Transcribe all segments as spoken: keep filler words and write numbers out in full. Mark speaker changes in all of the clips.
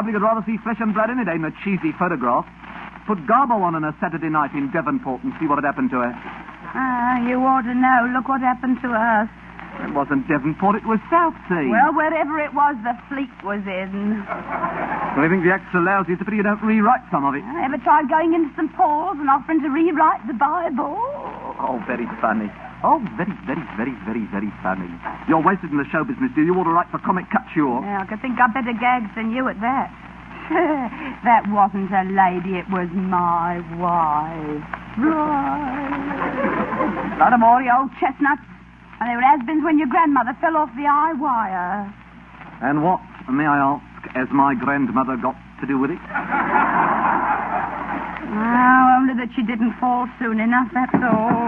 Speaker 1: I'd rather see flesh and blood in it than a cheesy photograph. Put Garbo on on a Saturday night in Devonport and see what had happened to her.
Speaker 2: Ah, you ought to know. Look what happened to us.
Speaker 1: It wasn't Devonport, it was Southsea.
Speaker 2: Well, wherever it was, the fleet was in.
Speaker 1: Well, I think the act's so lousy, it's a pity you don't rewrite some of it.
Speaker 2: I ever tried going into Saint Paul's and offering to rewrite the Bible?
Speaker 1: Oh, very funny. Oh, very, very, very, very, very funny. You're wasted in the show business, do you? You ought to write for Comic Couture.
Speaker 2: Yeah, I could think I'd better gags than you at that. That wasn't a lady, it was my wife. Right. Lot of more, you old chestnuts. And they were has-beens when your grandmother fell off the eye wire.
Speaker 1: And what, may I ask, has my grandmother got to do with it?
Speaker 2: Oh, only that she didn't fall soon enough, that's all.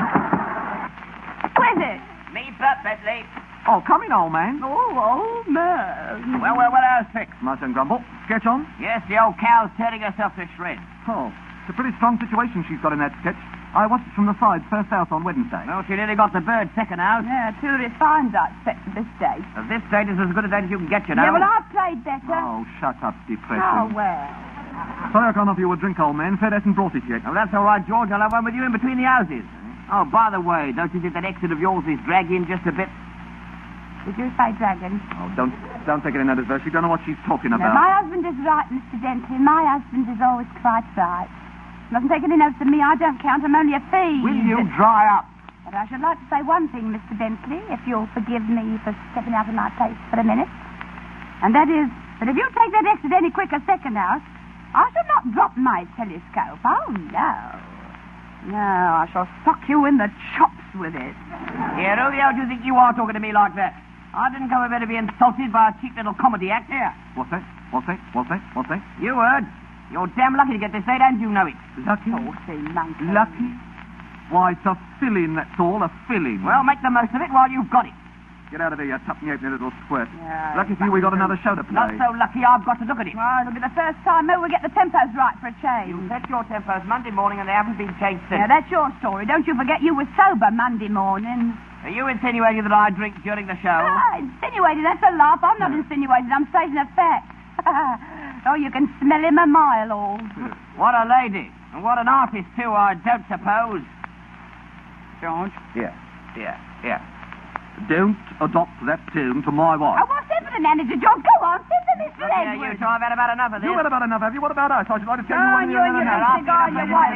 Speaker 2: Who is it?
Speaker 3: Me, Bert Bentley.
Speaker 1: Oh, come in, old man.
Speaker 2: Oh, old man.
Speaker 3: Well, well, well, how's fixed?
Speaker 1: Mustn't grumble. Sketch on?
Speaker 3: Yes, the old cow's turning herself to shreds.
Speaker 1: Oh, it's a pretty strong situation she's got in that sketch. I watched it from the side, first out on Wednesday.
Speaker 3: Well, she nearly got the bird second out.
Speaker 2: Yeah, too refined, I expect, at this stage.
Speaker 3: At this stage is as good a date as you can get, you know.
Speaker 2: Yeah, well, I've played better.
Speaker 1: Oh, shut up, depression.
Speaker 2: Oh, well.
Speaker 1: Sorry I can't offer you a drink, old man. Fred hasn't brought it yet.
Speaker 3: Oh, that's all right, George. I'll have one with you in between the houses. Oh, by the way, don't you think that exit of yours is dragging just a bit?
Speaker 2: Did you say dragon?
Speaker 1: Oh, don't don't take it in that adverse. You don't know what she's talking
Speaker 2: No,
Speaker 1: about.
Speaker 2: my husband is right, Mister Dentley. My husband is always quite right. Mustn't take any notes of me. I don't count. I'm only a fee.
Speaker 1: Will you dry up?
Speaker 2: But I should like to say one thing, Mister Bentley, if you'll forgive me for stepping out of my place for a minute. And that is that if you take that exit any quicker second out, I shall not drop my telescope. Oh, no. No, I shall sock you in the chops with it.
Speaker 3: Here, who the hell do you think you are talking to me like that? I didn't come over to be insulted by a cheap little comedy act here.
Speaker 1: What's that? What's that? What's that? What's that?
Speaker 3: You heard. You're damn lucky to get this date, and you know it.
Speaker 1: Lucky?
Speaker 2: Saucy monkey.
Speaker 1: Lucky? Why, it's a fill-in, that's all, a fill-in.
Speaker 3: Well, make the most of it while you've got it.
Speaker 1: Get out of here, you tuppenny halfpenny little squirt.
Speaker 2: Yeah,
Speaker 1: Lucky for you we got another show to play.
Speaker 3: Not so lucky I've got to look at it.
Speaker 2: Well, it'll be the first time maybe we'll get the tempos right for a change.
Speaker 3: You set your tempos Monday morning and they haven't been changed since.
Speaker 2: Yeah, that's your story. Don't you forget you were sober Monday morning.
Speaker 3: Are you insinuating that I drink during the show?
Speaker 2: Ah, insinuating, that's a laugh. I'm not insinuating, I'm stating a fact. Oh, you can smell him a mile off.
Speaker 3: What a lady. And what an artist, too, I don't suppose.
Speaker 2: George?
Speaker 1: Yeah, yeah, yeah. Don't adopt that tune to my wife.
Speaker 2: Oh, what's that for the manager, George? Go on, sit to Mister
Speaker 3: Yeah,
Speaker 2: Edwards.
Speaker 3: you two, I've had about enough of this.
Speaker 1: You had about enough, have you? What about us? I should like to tell
Speaker 2: Oh,
Speaker 1: you when
Speaker 2: you and your
Speaker 1: you're...
Speaker 2: big cigar and your wife.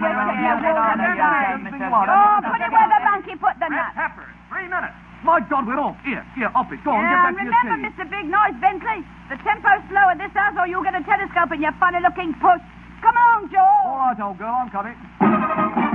Speaker 2: Oh, put it where the monkey put the nut.
Speaker 1: Peppers, three minutes. My God, we're off. Here, here, off it. Go on,
Speaker 2: Yeah,
Speaker 1: get back to
Speaker 2: and
Speaker 1: your
Speaker 2: remember,
Speaker 1: seat.
Speaker 2: Mister Big Noise Bentley, the tempo's slow at this house or you'll get a telescope in your funny-looking puss. Come along, George.
Speaker 1: All right, old girl, I'm coming.